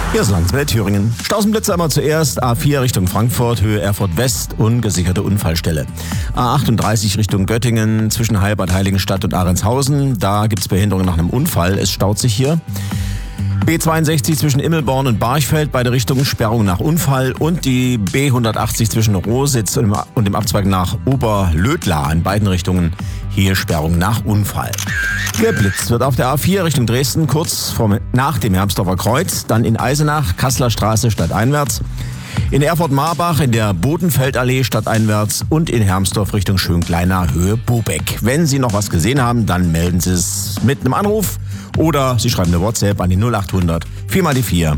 Hier ist Landsberg, Thüringen. Stausenblitzer immer zuerst. A4 Richtung Frankfurt, Höhe Erfurt West, ungesicherte Unfallstelle. A38 Richtung Göttingen, zwischen Heilbad Heiligenstadt und Ahrentshausen. Da gibt's Behinderungen nach einem Unfall. Es staut sich hier. B62 zwischen Immelborn und Barchfeld, beide Richtungen Sperrung nach Unfall. Und die B180 zwischen Rositz und dem Abzweig nach Oberlödla in beiden Richtungen. Hier Sperrung nach Unfall. Geblitzt wird auf der A4 Richtung Dresden, nach dem Hermsdorfer Kreuz, dann in Eisenach, Kasseler Straße stadteinwärts, in Erfurt-Marbach in der Bodenfeldallee stadteinwärts und in Hermsdorf Richtung Schönkleiner Höhe Bobeck. Wenn Sie noch was gesehen haben, dann melden Sie es mit einem Anruf oder Sie schreiben eine WhatsApp an die 0800 4x4